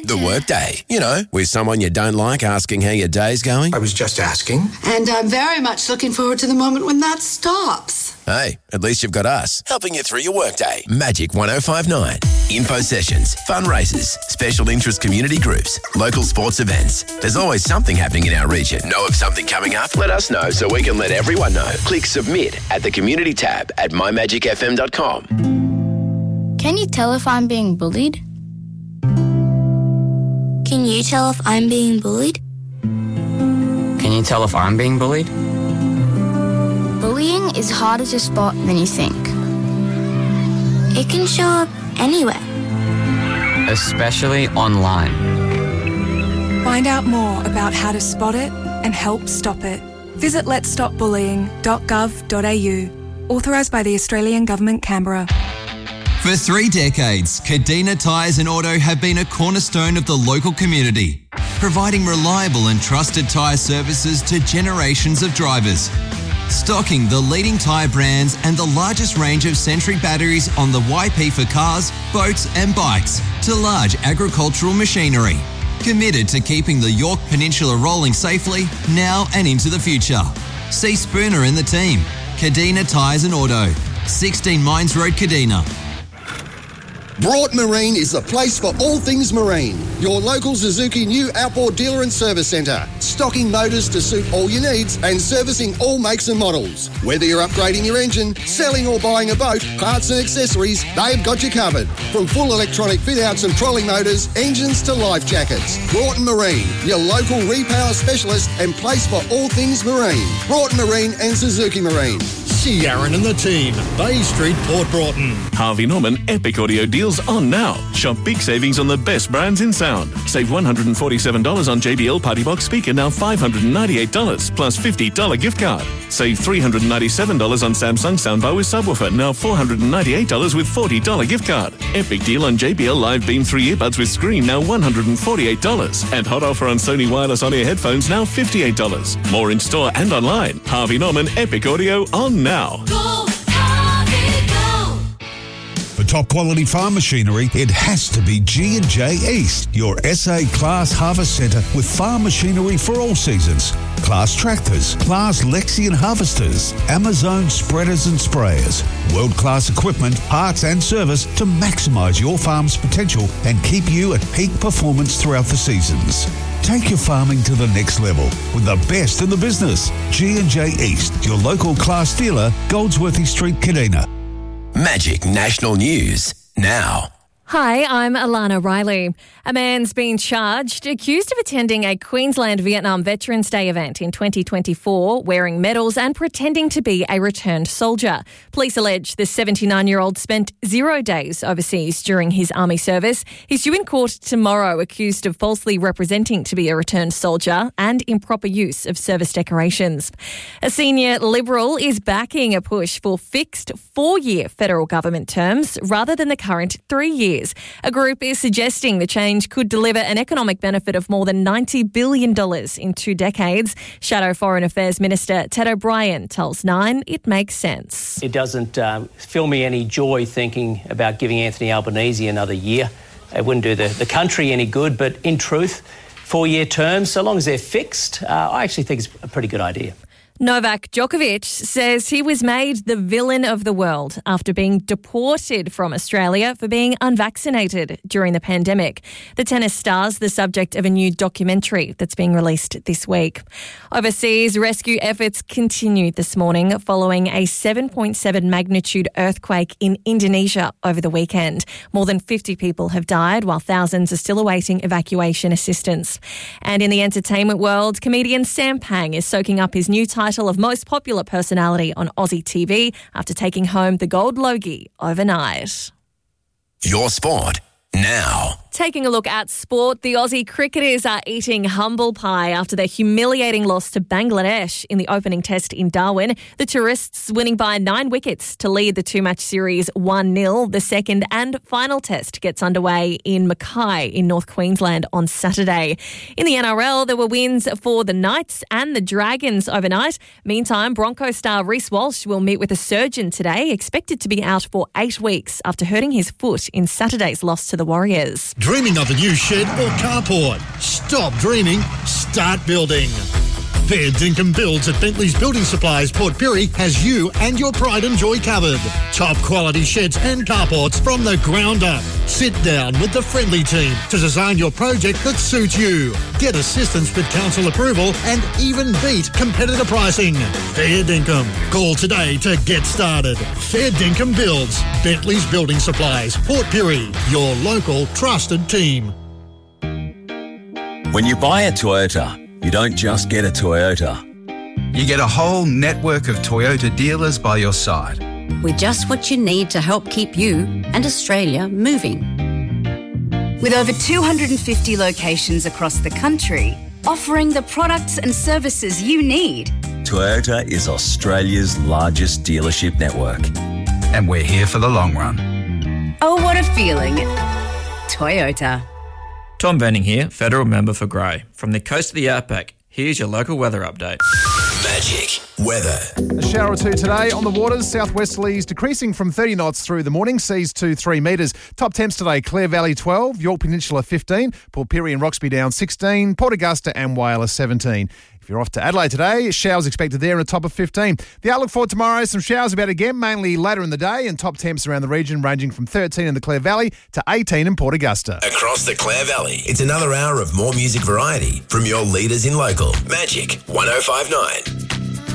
The workday, with someone you don't like asking how your day's going. I was just asking. And I'm very much looking forward to the moment when that stops. Hey, at least you've got us, helping you through your workday. Magic 105.9. Info sessions, fundraisers, special interest community groups, local sports events. There's always something happening in our region. Know of something coming up? Let us know so we can let everyone know. Click submit at the community tab at mymagicfm.com. Can you tell if I'm being bullied? Can you tell if I'm being bullied? Can you tell if I'm being bullied? Bullying is harder to spot than you think. It can show up anywhere. Especially online. Find out more about how to spot it and help stop it. Visit letsstopbullying.gov.au. Authorised by the Australian Government, Canberra. For 3 decades, Kadena Tyres and Auto have been a cornerstone of the local community, providing reliable and trusted tyre services to generations of drivers. Stocking the leading tyre brands and the largest range of Century batteries on the YP for cars, boats and bikes to large agricultural machinery. Committed to keeping the Yorke Peninsula rolling safely now and into the future. See Spooner and the team. Kadena Tyres and Auto, 16 Mines Road, Kadena. Broughton Marine is the place for all things marine. Your local Suzuki new outboard dealer and service centre. Stocking motors to suit all your needs and servicing all makes and models. Whether you're upgrading your engine, selling or buying a boat, parts and accessories, they've got you covered. From full electronic fit-outs and trolling motors, engines to life jackets. Broughton Marine, your local repower specialist and place for all things marine. Broughton Marine and Suzuki Marine. See Aaron and the team, Bay Street, Port Broughton. Harvey Norman Epic Audio deals on now. Shop big savings on the best brands in sound. Save $147 on JBL Party Box speaker, now $598 plus $50 gift card. Save $397 on Samsung soundbar with subwoofer, now $498 with $40 gift card. Epic deal on JBL Live Beam 3 earbuds with screen, now $148. And hot offer on Sony wireless on-ear headphones, now $58. More in store and online. Harvey Norman Epic Audio on now. For top quality farm machinery, it has to be G&J East, your SA Class Harvest Centre with farm machinery for all seasons. Class tractors, Class Lexion harvesters, Amazon spreaders and sprayers. World-class equipment, parts and service to maximise your farm's potential and keep you at peak performance throughout the seasons. Take your farming to the next level with the best in the business. G&J East, your local Class dealer, Goldsworthy Street, Kadena. Magic National News now. Hi, I'm Alana Riley. A man's been charged, accused of attending a Queensland Vietnam Veterans Day event in 2024, wearing medals and pretending to be a returned soldier. Police allege the 79-year-old spent 0 days overseas during his army service. He's due in court tomorrow, accused of falsely representing to be a returned soldier and improper use of service decorations. A senior Liberal is backing a push for fixed 4-year federal government terms rather than the current 3 years. A group is suggesting the change could deliver an economic benefit of more than $90 billion in 2 decades. Shadow Foreign Affairs Minister Ted O'Brien tells Nine it makes sense. It doesn't fill me any joy thinking about giving Anthony Albanese another year. It wouldn't do the country any good, but in truth, 4-year terms, so long as they're fixed, I actually think it's a pretty good idea. Novak Djokovic says he was made the villain of the world after being deported from Australia for being unvaccinated during the pandemic. The tennis star's the subject of a new documentary that's being released this week. Overseas, rescue efforts continued this morning following a 7.7 magnitude earthquake in Indonesia over the weekend. More than 50 people have died while thousands are still awaiting evacuation assistance. And in the entertainment world, comedian Sam Pang is soaking up his new title of most popular personality on Aussie TV after taking home the Gold Logie overnight. Your sport now. Taking a look at sport, the Aussie cricketers are eating humble pie after their humiliating loss to Bangladesh in the opening test in Darwin. The tourists winning by 9 wickets to lead the 2-match series 1-0. The second and final test gets underway in Mackay in North Queensland on Saturday. In the NRL, there were wins for the Knights and the Dragons overnight. Meantime, Broncos star Reece Walsh will meet with a surgeon today, expected to be out for 8 weeks after hurting his foot in Saturday's loss to the Warriors. Dreaming of a new shed or carport? Stop dreaming, start building. Fair Dinkum Builds at Bentley's Building Supplies, Port Pirie has you and your pride and joy covered. Top quality sheds and carports from the ground up. Sit down with the friendly team to design your project that suits you. Get assistance with council approval and even beat competitor pricing. Fair Dinkum. Call today to get started. Fair Dinkum Builds, Bentley's Building Supplies, Port Pirie, your local trusted team. When you buy a Toyota, you don't just get a Toyota. You get a whole network of Toyota dealers by your side. With just what you need to help keep you and Australia moving. With over 250 locations across the country, offering the products and services you need. Toyota is Australia's largest dealership network. And we're here for the long run. Oh, what a feeling. Toyota. Tom Benning here, Federal Member for Grey. From the coast of the Outback, here's your local weather update. Magic weather. A shower or two today on the waters. Southwesterlies decreasing from 30 knots through the morning. Seas to 3 metres. Top temps today, Clare Valley 12, York Peninsula 15, Port Pirie and Roxby down 16, Port Augusta and Whyalla 17. If you're off to Adelaide today, showers expected there and a top of 15. The outlook for tomorrow, some showers about again, mainly later in the day, and top temps around the region ranging from 13 in the Clare Valley to 18 in Port Augusta. Across the Clare Valley, it's another hour of more music variety from your leaders in local. Magic 105.9.